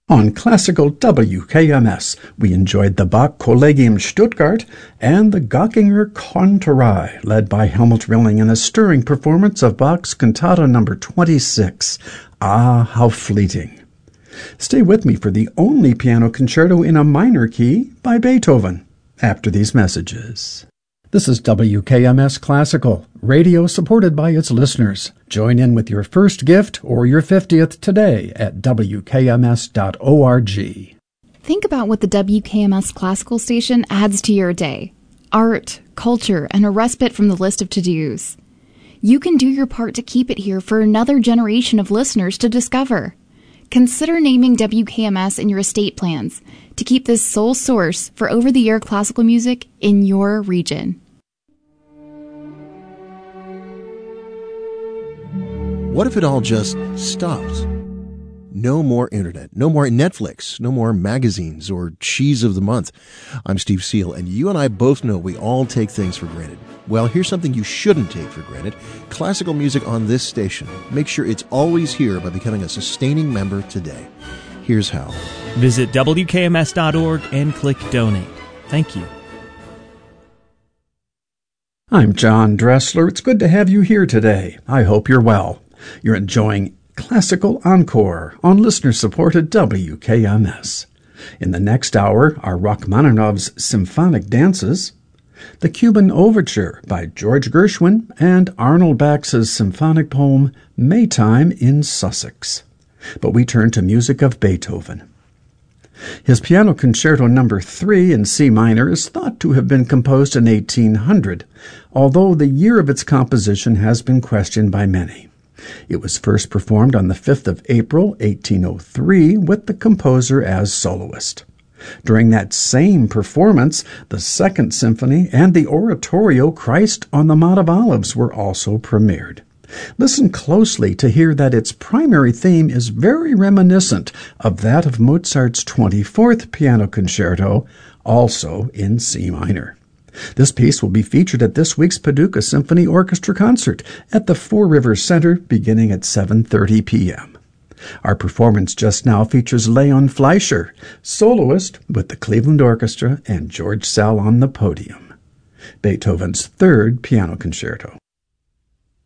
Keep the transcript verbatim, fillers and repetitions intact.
On Classical W K M S, we enjoyed the Bach Collegium Stuttgart and the Göttinger Kantorei, led by Helmut Rilling in a stirring performance of Bach's Cantata number twenty-six, Ah, How Fleeting. Stay with me for the only piano concerto in a minor key by Beethoven after these messages. This is W K M S Classical, radio supported by its listeners. Join in with your first gift or your fiftieth today at W K M S dot org. Think about what the W K M S Classical station adds to your day. Art, culture, and a respite from the list of to-dos. You can do your part to keep it here for another generation of listeners to discover. Consider naming W K M S in your estate plans to keep this sole source for over-the-air classical music in your region. What if it all just stopped? No more internet, no more Netflix, no more magazines or cheese of the month. I'm Steve Seal, and you and I both know we all take things for granted. Well, here's something you shouldn't take for granted. Classical music on this station. Make sure it's always here by becoming a sustaining member today. Here's how. Visit W K M S dot org and click Donate. Thank you. I'm John Dressler. It's good to have you here today. I hope you're well. You're enjoying Classical Encore on listener-supported W K M S. In the next hour are Rachmaninoff's Symphonic Dances, the Cuban Overture by George Gershwin, and Arnold Bax's symphonic poem Maytime in Sussex. But we turn to music of Beethoven. His Piano Concerto number three in C minor is thought to have been composed in eighteen hundred, although the year of its composition has been questioned by many. It was first performed on the fifth of April, eighteen oh three, with the composer as soloist. During that same performance, the Second Symphony and the oratorio Christ on the Mount of Olives were also premiered. Listen closely to hear that its primary theme is very reminiscent of that of Mozart's twenty-fourth Piano Concerto, also in C minor. This piece will be featured at this week's Paducah Symphony Orchestra concert at the Four Rivers Center beginning at seven thirty p.m. Our performance just now features Leon Fleischer, soloist with the Cleveland Orchestra and George Sell on the podium. Beethoven's Third Piano Concerto.